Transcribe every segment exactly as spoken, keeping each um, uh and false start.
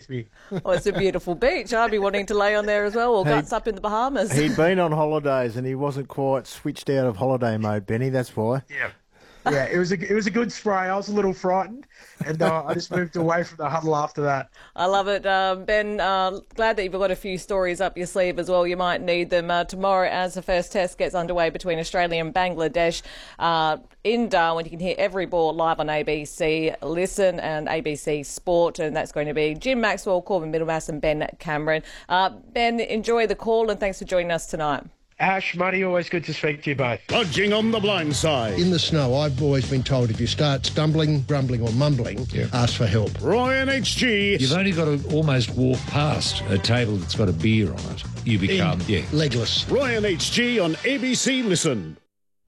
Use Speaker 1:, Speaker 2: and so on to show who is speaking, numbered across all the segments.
Speaker 1: with me.
Speaker 2: Oh, it's a beautiful beach. I'd be wanting to lay on there as well, or
Speaker 3: He-
Speaker 2: guts up in the Bahamas.
Speaker 3: He'd been on holidays and he wasn't quite switched out of holiday mode, Benny, that's why.
Speaker 1: Yeah. Yeah, it was a it was a good spray. I was a little frightened, and uh, I just moved away from the huddle after that.
Speaker 2: I love it. Um, Ben, uh, glad that you've got a few stories up your sleeve as well. You might need them uh, tomorrow as the first test gets underway between Australia and Bangladesh uh, in Darwin. You can hear every ball live on A B C Listen and A B C Sport, and that's going to be Jim Maxwell, Corbin Middlemass and Ben Cameron. Uh, Ben, enjoy the call and thanks for joining us tonight.
Speaker 1: Ash, Muddy, always good to speak to you both.
Speaker 4: Dodging on the blind side.
Speaker 5: In the snow, I've always been told if you start stumbling, grumbling or mumbling,
Speaker 6: Yeah.
Speaker 5: ask for help.
Speaker 4: Ryan H G.
Speaker 6: You've only got to almost walk past a table that's got a beer on it. You become,
Speaker 5: In,
Speaker 6: yeah.
Speaker 5: legless.
Speaker 4: Ryan H G on A B C Listen.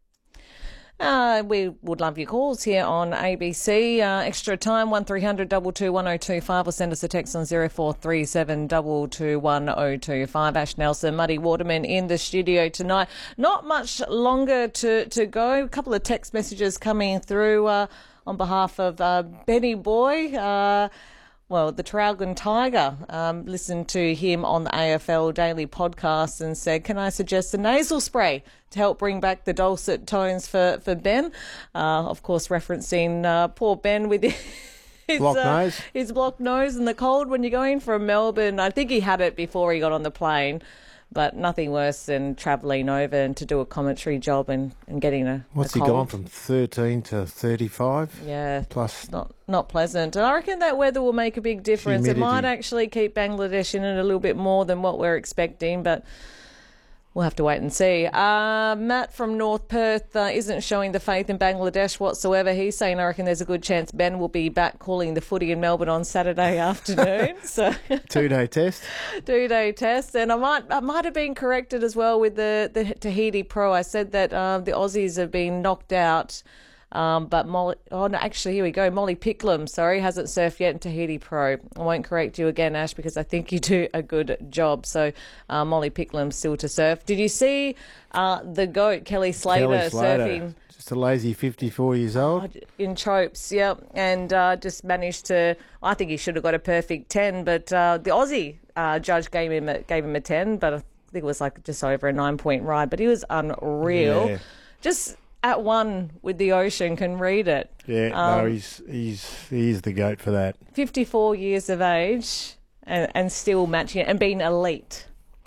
Speaker 2: Uh, we would love your calls here on A B C. Uh, extra time, one three hundred two two one oh two five, or send us a text on zero four three seven two two one oh two five. Ash Nelson, Muddy Waterman in the studio tonight. Not much longer to, to go. A couple of text messages coming through uh, on behalf of uh, Benny Boy. Uh, Well, the Traralgon Tiger um, listened to him on the A F L Daily podcast and said, can I suggest a nasal spray to help bring back the dulcet tones for, for Ben? Uh, of course, referencing uh, poor Ben with his,
Speaker 3: Blocked
Speaker 2: uh,
Speaker 3: nose.
Speaker 2: his blocked nose and the cold when you're going from Melbourne. I think he had it before he got on the plane, but nothing worse than travelling over and to do a commentary job and, and getting a
Speaker 3: What's
Speaker 2: a
Speaker 3: he
Speaker 2: cold.
Speaker 3: gone from thirteen to thirty-five?
Speaker 2: Yeah.
Speaker 3: Plus,
Speaker 2: Not not pleasant. And I reckon that weather will make a big difference. It might
Speaker 3: Humidity.
Speaker 2: actually keep Bangladesh in it a little bit more than what we're expecting, but we'll have to wait and see. Uh, Matt from North Perth uh, isn't showing the faith in Bangladesh whatsoever. He's saying, I reckon there's a good chance Ben will be back calling the footy in Melbourne on Saturday afternoon. So
Speaker 3: two-day test.
Speaker 2: two-day test. And I might I might have been corrected as well with the, the Tahiti Pro. I said that uh, the Aussies have been knocked out. Um, but Molly, oh no, actually, here we go. Molly Picklum, sorry, hasn't surfed yet in Tahiti Pro. I won't correct you again, Ash, because I think you do a good job. So uh, Molly Picklum still to surf. Did you see uh, the GOAT, Kelly Slater,
Speaker 3: Kelly Slater,
Speaker 2: surfing
Speaker 3: just a lazy fifty-four years old.
Speaker 2: in Tropes? Yeah, and uh, just managed to. I think he should have got a perfect ten, but uh, the Aussie uh, judge gave him a, gave him a ten, but I think it was like just over a nine-point ride. But he was unreal.
Speaker 3: Yeah.
Speaker 2: Just at one with the ocean, can read it.
Speaker 3: Yeah,
Speaker 2: Um,
Speaker 3: no, he's he's he's the goat for that.
Speaker 2: fifty-four years of age and, and still matching it and being elite.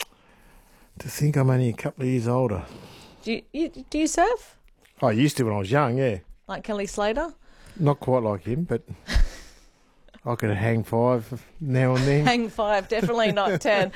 Speaker 3: To think I'm only a couple of years older.
Speaker 2: Do you, you do you surf
Speaker 3: I used to when I was young, yeah.
Speaker 2: like Kelly Slater?
Speaker 3: Not quite like him, but I could hang five now and then.
Speaker 2: Hang five, definitely not ten.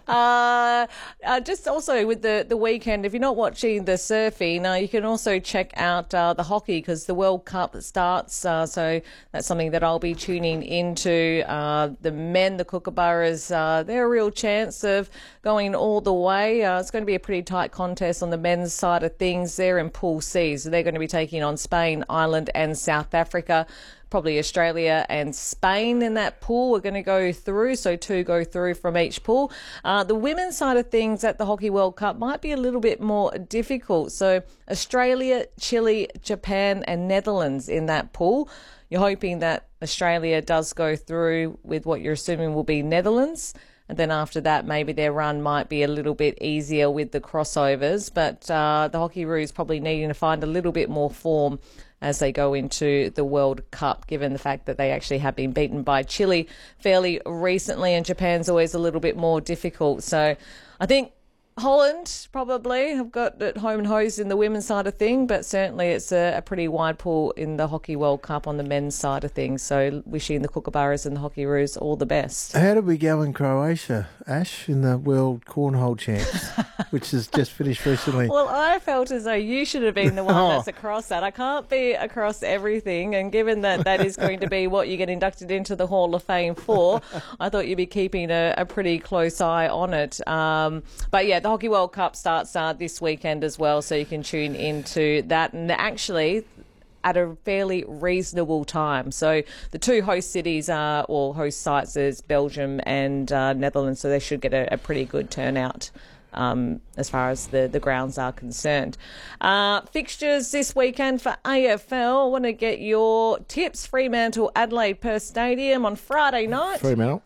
Speaker 2: Uh, uh, just also with the, the weekend, if you're not watching the surfing, uh, you can also check out uh, the hockey because the World Cup starts. Uh, so that's something that I'll be tuning into. Uh, the men, the Kookaburras, uh, they're a real chance of going all the way. Uh, it's going to be a pretty tight contest on the men's side of things. They're in Pool C, so they're going to be taking on Spain, Ireland and South Africa. Probably Australia and Spain in that pool are going to go through, so two go through from each pool. Uh, the women's side of things at the Hockey World Cup might be a little bit more difficult. So Australia, Chile, Japan and Netherlands in that pool. You're hoping that Australia does go through with what you're assuming will be Netherlands. And then after that, maybe their run might be a little bit easier with the crossovers. But uh, the Hockeyroos probably needing to find a little bit more form as they go into the World Cup, given the fact that they actually have been beaten by Chile fairly recently, and Japan's always a little bit more difficult. So I think Holland probably have got it home and hosed in the women's side of thing, but certainly it's a, a pretty wide pool in the Hockey World Cup on the men's side of things. So wishing the Kookaburras and the Hockeyroos all the best.
Speaker 3: How did we go in Croatia, Ash, in the World Cornhole Champs, which has just finished recently?
Speaker 2: Well, I felt as though you should have been the one
Speaker 3: Oh.
Speaker 2: that's across that. I can't be across everything, and given that that is going to be what you get inducted into the Hall of Fame for, I thought you'd be keeping a, a pretty close eye on it. Um, but yeah, the Hockey World Cup starts uh, this weekend as well, so you can tune into that. And actually, at a fairly reasonable time. So the two host cities are, or host sites is Belgium and uh, Netherlands, so they should get a, a pretty good turnout. Um, as far as the, the grounds are concerned. Uh, fixtures this weekend for A F L. I want to get your tips. Fremantle, Adelaide, Perth Stadium on Friday night.
Speaker 3: Fremantle.